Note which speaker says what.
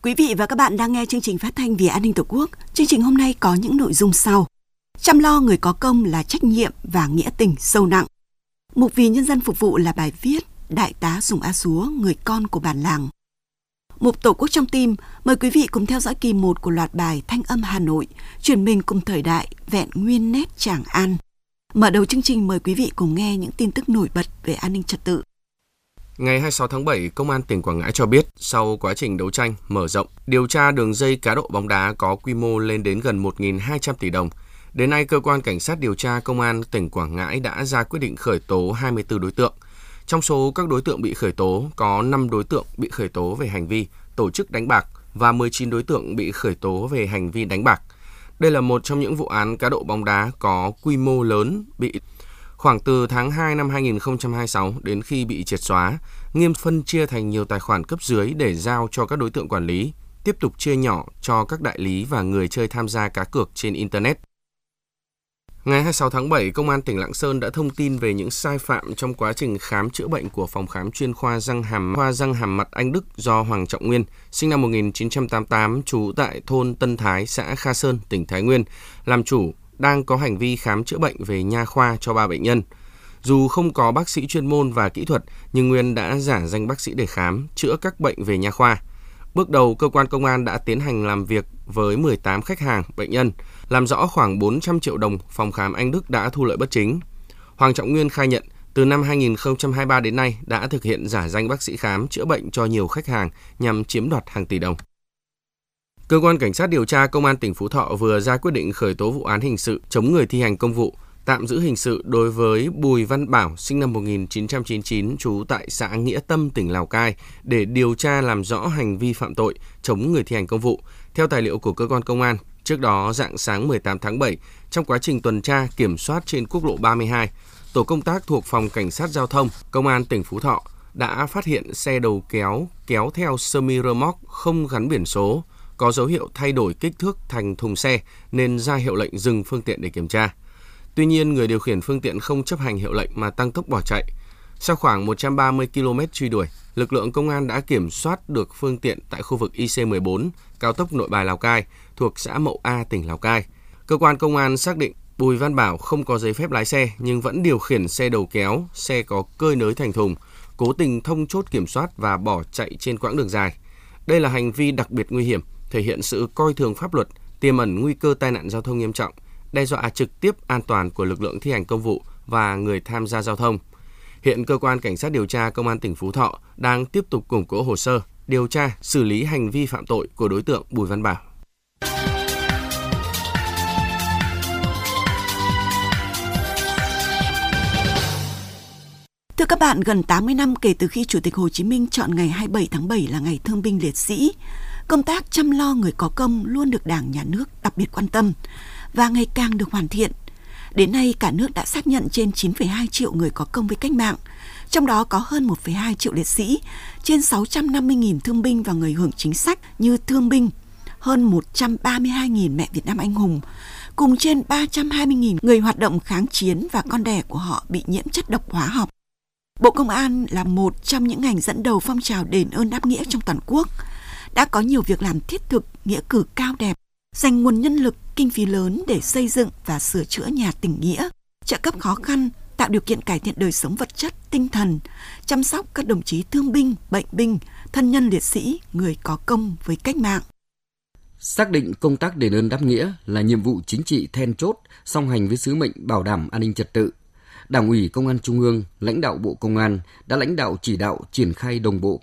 Speaker 1: Quý vị và các bạn đang nghe chương trình phát thanh Vì An ninh Tổ quốc. Chương trình hôm nay có những nội dung sau. Chăm lo người có công là trách nhiệm và nghĩa tình sâu nặng. Mục Vì nhân dân phục vụ là bài viết Đại tá Sùng A Súa, người con của bản làng. Mục Tổ quốc trong tim, mời quý vị cùng theo dõi kỳ 1 của loạt bài Thanh âm Hà Nội, chuyển mình cùng thời đại, vẹn nguyên nét Tràng An. Mở đầu chương trình mời quý vị cùng nghe những tin tức nổi bật về an ninh trật tự.
Speaker 2: Ngày 26 tháng 7, Công an tỉnh Quảng Ngãi cho biết, sau quá trình đấu tranh, mở rộng, điều tra đường dây cá độ bóng đá có quy mô lên đến gần 1.200 tỷ đồng. Đến nay, Cơ quan Cảnh sát điều tra Công an tỉnh Quảng Ngãi đã ra quyết định khởi tố 24 đối tượng. Trong số các đối tượng bị khởi tố, có 5 đối tượng bị khởi tố về hành vi tổ chức đánh bạc và 19 đối tượng bị khởi tố về hành vi đánh bạc. Đây là một trong những vụ án cá độ bóng đá có quy mô lớn bị khoảng từ tháng 2 năm 2026 đến khi bị triệt xóa, Nghiêm phân chia thành nhiều tài khoản cấp dưới để giao cho các đối tượng quản lý, tiếp tục chia nhỏ cho các đại lý và người chơi tham gia cá cược trên Internet. Ngày 26 tháng 7, Công an tỉnh Lạng Sơn đã thông tin về những sai phạm trong quá trình khám chữa bệnh của phòng khám chuyên khoa răng hàm mặt Anh Đức do Hoàng Trọng Nguyên, sinh năm 1988, trú tại thôn Tân Thái, xã Kha Sơn, tỉnh Thái Nguyên, làm chủ, đang có hành vi khám chữa bệnh về nha khoa cho 3 bệnh nhân. Dù không có bác sĩ chuyên môn và kỹ thuật, nhưng Nguyên đã giả danh bác sĩ để khám, chữa các bệnh về nha khoa. Bước đầu, cơ quan công an đã tiến hành làm việc với 18 khách hàng, bệnh nhân, làm rõ khoảng 400 triệu đồng phòng khám Anh Đức đã thu lợi bất chính. Hoàng Trọng Nguyên khai nhận, từ năm 2023 đến nay đã thực hiện giả danh bác sĩ khám, chữa bệnh cho nhiều khách hàng nhằm chiếm đoạt hàng tỷ đồng. Cơ quan Cảnh sát điều tra Công an tỉnh Phú Thọ vừa ra quyết định khởi tố vụ án hình sự chống người thi hành công vụ, tạm giữ hình sự đối với Bùi Văn Bảo, sinh năm 1999, trú tại xã Nghĩa Tâm, tỉnh Lào Cai, để điều tra làm rõ hành vi phạm tội chống người thi hành công vụ. Theo tài liệu của cơ quan công an, trước đó rạng sáng 18 tháng 7, trong quá trình tuần tra kiểm soát trên quốc lộ 32, tổ công tác thuộc Phòng Cảnh sát Giao thông, Công an tỉnh Phú Thọ đã phát hiện xe đầu kéo theo semi-rơ móc không gắn biển số, có dấu hiệu thay đổi kích thước thành thùng xe nên ra hiệu lệnh dừng phương tiện để kiểm tra. Tuy nhiên, người điều khiển phương tiện không chấp hành hiệu lệnh mà tăng tốc bỏ chạy. Sau khoảng 130 km truy đuổi, lực lượng công an đã kiểm soát được phương tiện tại khu vực IC14, cao tốc Nội Bài Lào Cai, thuộc xã Mậu A, tỉnh Lào Cai. Cơ quan công an xác định Bùi Văn Bảo không có giấy phép lái xe nhưng vẫn điều khiển xe đầu kéo, xe có cơi nới thành thùng, cố tình thông chốt kiểm soát và bỏ chạy trên quãng đường dài. Đây là hành vi đặc biệt nguy hiểm, thể hiện sự coi thường pháp luật, tiềm ẩn nguy cơ tai nạn giao thông nghiêm trọng, đe dọa trực tiếp an toàn của lực lượng thi hành công vụ và người tham gia giao thông. Hiện Cơ quan Cảnh sát điều tra Công an tỉnh Phú Thọ đang tiếp tục củng cố hồ sơ, điều tra, xử lý hành vi phạm tội của đối tượng Bùi Văn Bảo.
Speaker 1: Thưa các bạn, gần 80 năm kể từ khi Chủ tịch Hồ Chí Minh chọn ngày 27 tháng 7 là ngày Thương binh Liệt sĩ, công tác chăm lo người có công luôn được Đảng, Nhà nước đặc biệt quan tâm và ngày càng được hoàn thiện. Đến nay, cả nước đã xác nhận trên 9,2 triệu người có công với cách mạng, trong đó có hơn 1,2 triệu liệt sĩ, trên 650.000 thương binh và người hưởng chính sách như thương binh, hơn 132.000 mẹ Việt Nam anh hùng, cùng trên 320.000 người hoạt động kháng chiến và con đẻ của họ bị nhiễm chất độc hóa học. Bộ Công an là một trong những ngành dẫn đầu phong trào đền ơn đáp nghĩa trong toàn quốc, đã có nhiều việc làm thiết thực, nghĩa cử cao đẹp, dành nguồn nhân lực, kinh phí lớn để xây dựng và sửa chữa nhà tình nghĩa, trợ cấp khó khăn, tạo điều kiện cải thiện đời sống vật chất, tinh thần, chăm sóc các đồng chí thương binh, bệnh binh, thân nhân liệt sĩ, người có công với cách mạng.
Speaker 3: Xác định công tác đền ơn đáp nghĩa là nhiệm vụ chính trị then chốt, song hành với sứ mệnh bảo đảm an ninh trật tự. Đảng ủy Công an Trung ương, lãnh đạo Bộ Công an đã lãnh đạo chỉ đạo triển khai đồng bộ